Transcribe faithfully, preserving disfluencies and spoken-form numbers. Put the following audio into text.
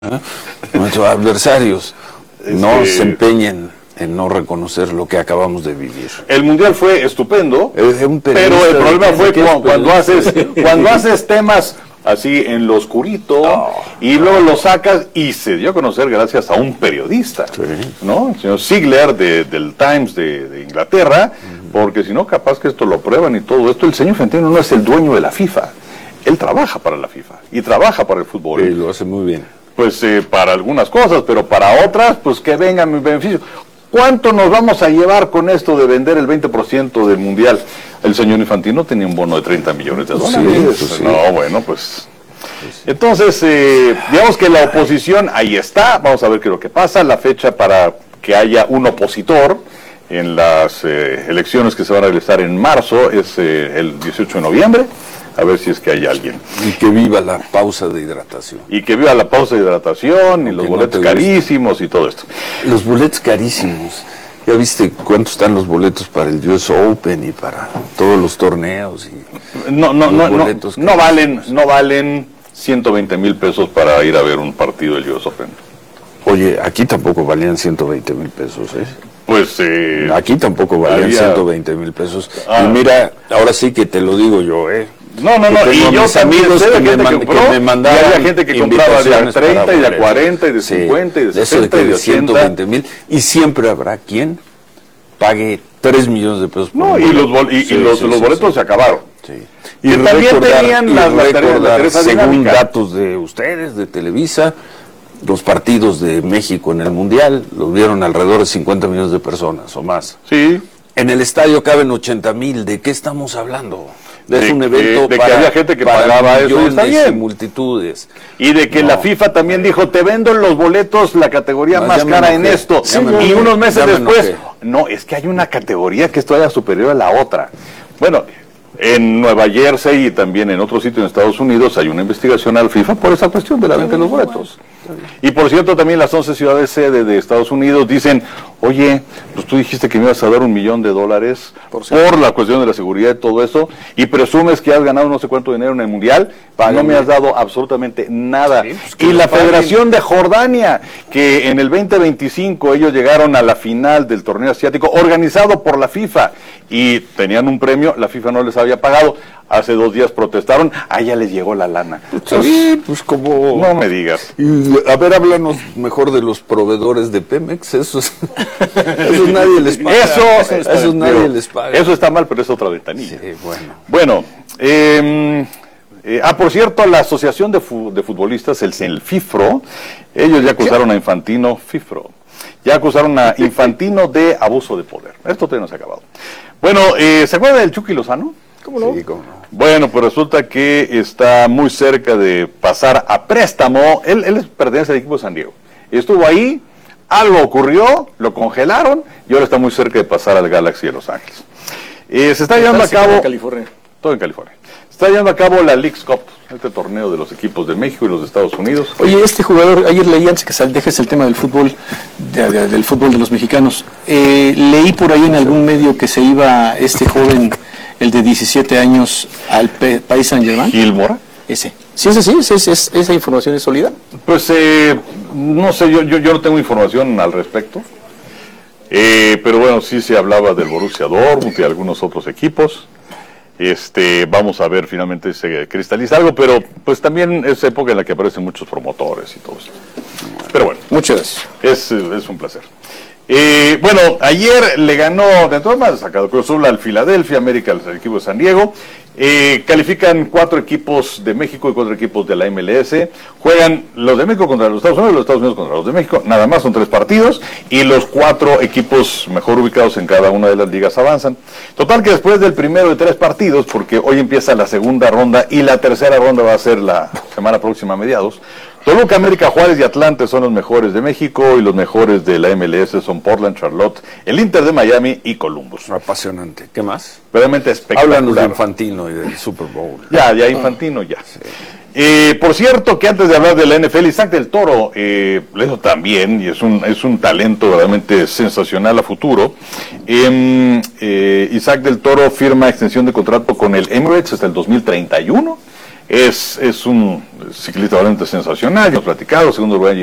¿eh? Nuestros adversarios no se empeñen en no reconocer lo que acabamos de vivir. El mundial fue estupendo, Es un pero el problema fue que cuando, cuando haces cuando haces temas así en lo oscurito oh. y luego lo sacas y se dio a conocer gracias a un periodista, sí. ¿no? El señor Ziegler de, del Times de, de Inglaterra, uh-huh. porque si no capaz que esto lo prueban y todo esto. El señor Infantino no es el dueño de la FIFA, él trabaja para la FIFA y trabaja para el fútbol. Sí, lo hace muy bien. Pues eh, para algunas cosas, pero para otras, pues que vengan mis beneficios. ¿Cuánto nos vamos a llevar con esto de vender el veinte por ciento del mundial? El señor Infantino tenía un bono de treinta millones de dólares. Sí, sí. No, bueno, pues... Entonces, eh, digamos que la oposición ahí está. Vamos a ver qué es lo que pasa. La fecha para que haya un opositor en las eh, elecciones que se van a realizar en marzo es eh, el dieciocho de noviembre. A ver si es que hay alguien. Y que viva la pausa de hidratación. Y que viva la pausa de hidratación y los boletos no carísimos y todo esto. Los boletos carísimos. ¿Ya viste cuánto están los boletos para el U S Open y para todos los torneos? Y no, no, no, no, no valen, no valen ciento veinte mil pesos para ir a ver un partido del U S Open. Oye, aquí tampoco valían ciento veinte mil pesos, ¿eh? Pues eh, aquí tampoco valían había... ciento veinte mil pesos. Ah. Y mira, ahora sí que te lo digo yo, ¿eh? No, no, no, y yo también sé de gente que compró, me mandaban y había gente que compraba de a treinta y de a cuarenta y de cincuenta y de sesenta y de ciento veinte mil, y siempre habrá quien pague tres millones de pesos por no, y los, bol y, sí, y los, sí, los sí, boletos sí. se acabaron. Sí. Y, y también tenían las baterías, según datos de ustedes, de Televisa, los partidos de México en el Mundial los vieron alrededor de cincuenta millones de personas o más. Sí. En el estadio caben ochenta mil, ¿de qué estamos hablando? De, es un evento de, de para, que había gente que pagaba eso y está bien. Y multitudes. Y de que no. la FIFA también dijo, te vendo los boletos, la categoría no, más cara en esto. Sí, y unos meses después, no, es que hay una categoría que es todavía superior a la otra. Bueno, en Nueva Jersey y también en otros sitios en Estados Unidos hay una investigación al FIFA por esa cuestión de la venta de los boletos. Y por cierto, también las once ciudades sede de Estados Unidos dicen, oye, pues tú dijiste que me ibas a dar un millón de dólares por, por la cuestión de la seguridad y todo eso, y presumes que has ganado no sé cuánto dinero en el Mundial, Págame. no me has dado absolutamente nada. Sí, pues y la paguen. Federación de Jordania, que en el veinte veinticinco ellos llegaron a la final del torneo asiático organizado por la FIFA, y tenían un premio, la FIFA no les había pagado. Hace dos días protestaron, a ella les llegó la lana. Sí, pues como... No me digas. Y, a ver, háblanos mejor de los proveedores de Pemex, eso es... eso nadie les paga. Eso, eso, eso, eso nadie les paga. Eso está mal, pero es otra ventanilla. Sí, bueno. Bueno, eh, eh, ah, por cierto, la Asociación de, fu de Futbolistas, el, el FIFRO, ellos ya acusaron ¿Qué? a Infantino, FIFRO, ya acusaron a Infantino de abuso de poder. Esto todavía no se ha acabado. Bueno, eh, ¿se acuerda del Chucky Lozano? ¿Cómo no? Sí, cómo no. Bueno, pues resulta que está muy cerca de pasar a préstamo. Él, él pertenece al equipo de San Diego. Estuvo ahí, algo ocurrió, lo congelaron y ahora está muy cerca de pasar al Galaxy de Los Ángeles. Eh, se está llevando a cabo... En California. Todo en California. Se está llevando a cabo la Leagues Cup, este torneo de los equipos de México y los de Estados Unidos. Oye, este jugador, ayer leí, antes que dejes el tema del fútbol, de, de, del fútbol de los mexicanos, eh, leí por ahí en algún medio que se iba este joven... el de diecisiete años al Paris Saint-Germain. ¿Gilmore? Ese. ¿Sí es así? ¿Es, es, es, ¿Esa información es sólida? Pues, eh, no sé, yo, yo, yo no tengo información al respecto. Eh, pero bueno, sí se hablaba del Borussia Dortmund y de algunos otros equipos. Este, vamos a ver finalmente se cristaliza algo, pero pues también es época en la que aparecen muchos promotores y todo eso. Pero bueno. Muchas gracias. Es, es un placer. Eh, bueno, ayer le ganó, de todas maneras, sacado Cruz Azul al Philadelphia, América, al equipo de San Diego. Eh, califican cuatro equipos de México y cuatro equipos de la M L S. Juegan los de México contra los Estados Unidos y los Estados Unidos contra los de México. Nada más son tres partidos y los cuatro equipos mejor ubicados en cada una de las ligas avanzan. Total que después del primero de tres partidos, porque hoy empieza la segunda ronda y la tercera ronda va a ser la semana próxima a mediados, Toluca, América, Juárez y Atlante son los mejores de México y los mejores de la M L S son Portland, Charlotte, el Inter de Miami y Columbus. Apasionante. ¿Qué más? Realmente espectacular. Háblanos de Infantino y del Super Bowl. Ya, ya Infantino, ya. Sí. Eh, por cierto, que antes de hablar de la N F L, Isaac del Toro, eh, eso también, y es un, es un talento realmente sensacional a futuro. Eh, eh, Isaac del Toro firma extensión de contrato con el Emirates hasta el dos mil treinta y uno. es, es un ciclista realmente sensacional, ya hemos platicado, segundo lugar